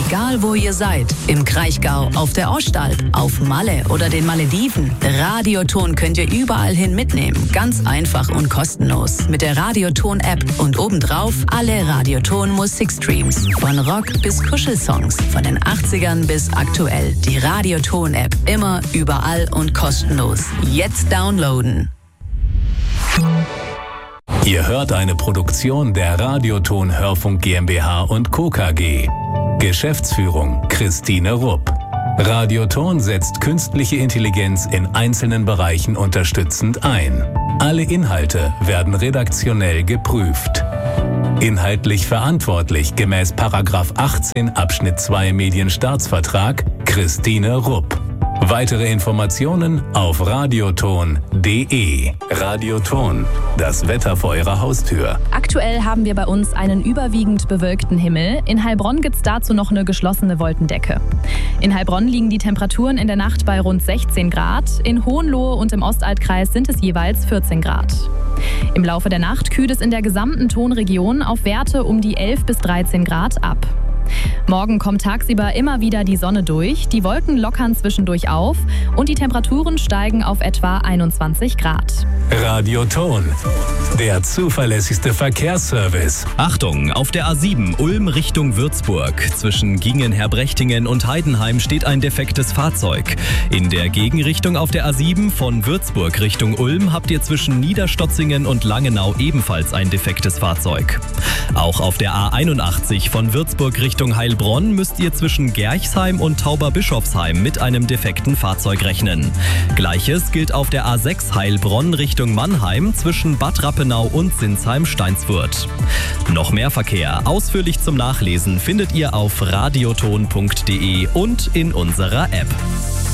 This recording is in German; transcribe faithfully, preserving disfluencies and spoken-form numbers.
Egal wo ihr seid, im Kraichgau, auf der Ostalb, auf Malle oder den Malediven, Radioton könnt ihr überall hin mitnehmen. Ganz einfach und kostenlos. Mit der Radioton-App und obendrauf alle Radioton-Musikstreams. Von Rock bis Kuschelsongs, von den achtzigern bis aktuell. Die Radioton-App, immer, überall und kostenlos. Jetzt downloaden. Ihr hört eine Produktion der Radioton Hörfunk GmbH und Co. K G. Geschäftsführung Christine Rupp. Radioton setzt künstliche Intelligenz in einzelnen Bereichen unterstützend ein. Alle Inhalte werden redaktionell geprüft. Inhaltlich verantwortlich gemäß Paragraph achtzehn Abschnitt zwei Medienstaatsvertrag Christine Rupp. Weitere Informationen auf radioton punkt de. Radioton, das Wetter vor Ihrer Haustür. Aktuell haben wir bei uns einen überwiegend bewölkten Himmel. In Heilbronn gibt es dazu noch eine geschlossene Wolkendecke. In Heilbronn liegen die Temperaturen in der Nacht bei rund sechzehn Grad. In Hohenlohe und im Ostalbkreis sind es jeweils vierzehn Grad. Im Laufe der Nacht kühlt es in der gesamten Tonregion auf Werte um die elf bis dreizehn Grad ab. Morgen kommt tagsüber immer wieder die Sonne durch, die Wolken lockern zwischendurch auf und die Temperaturen steigen auf etwa einundzwanzig Grad. Radioton, der zuverlässigste Verkehrsservice. Achtung, auf der A sieben Ulm Richtung Würzburg. Zwischen Gingen-Herbrechtingen und Heidenheim steht ein defektes Fahrzeug. In der Gegenrichtung auf der A sieben von Würzburg Richtung Ulm habt ihr zwischen Niederstotzingen und Langenau ebenfalls ein defektes Fahrzeug. Auch auf der A einundachtzig von Würzburg Richtung Heilbronn müsst ihr zwischen Gerchsheim und Tauberbischofsheim mit einem defekten Fahrzeug rechnen. Gleiches gilt auf der A sechs Heilbronn Richtung Mannheim zwischen Bad Rappenau und Sinsheim-Steinsfurt. Noch mehr Verkehr ausführlich zum Nachlesen findet ihr auf radioton punkt de und in unserer App.